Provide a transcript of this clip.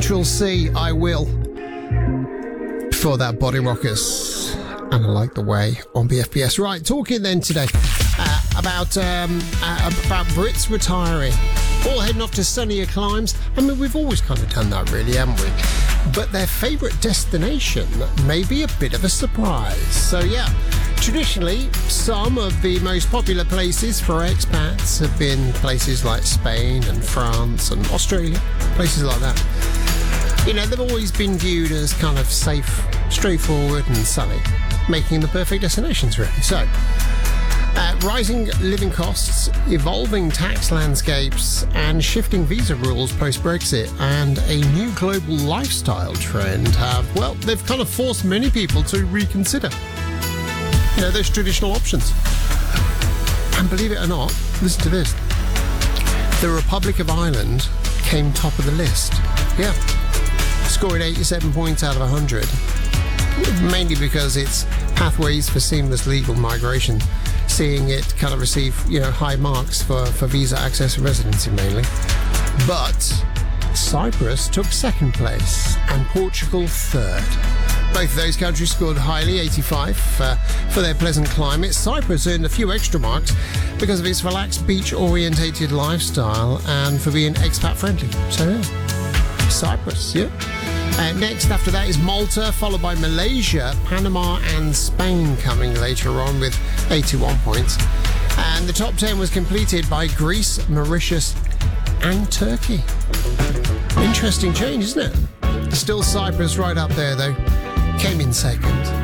Central C, I Will. Before that, Body Rockers. And I Like the Way on BFBS. Right, talking then today about Brits retiring. All heading off to sunnier climes. I mean, we've always kind of done that, really, haven't we? But their favourite destination may be a bit of a surprise. So, yeah, traditionally, some of the most popular places for expats have been places like Spain and France and Australia, places like that. You know, they've always been viewed as kind of safe, straightforward and sunny, making the perfect destinations, really. So, rising living costs, evolving tax landscapes, and shifting visa rules post-Brexit, and a new global lifestyle trend have, well, they've kind of forced many people to reconsider, you know, those traditional options. And believe it or not, listen to this. The Republic of Ireland came top of the list. Yeah. Scoring 87 points out of 100. Mainly because it's pathways for seamless legal migration, seeing it kind of receive, you know, high marks for visa access and residency mainly. But Cyprus took second place and Portugal third. Both of those countries scored highly, 85, for their pleasant climate. Cyprus earned a few extra marks because of its relaxed beach-orientated lifestyle and for being expat-friendly. So, yeah, Cyprus, yeah. Next after that is Malta, followed by Malaysia, Panama and Spain coming later on with 81 points. And the top 10 was completed by Greece, Mauritius and Turkey. Interesting change, isn't it? Still Cyprus right up there, though. Came in second.